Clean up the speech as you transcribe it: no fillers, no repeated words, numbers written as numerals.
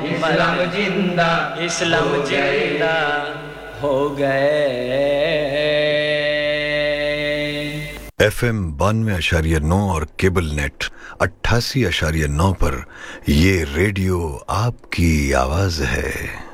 इस्लाम जिंदा, इस्लाम जिंदा हो गए। FM 92.9 और केबल नेट 88.9 पर ये रेडियो आपकी आवाज है।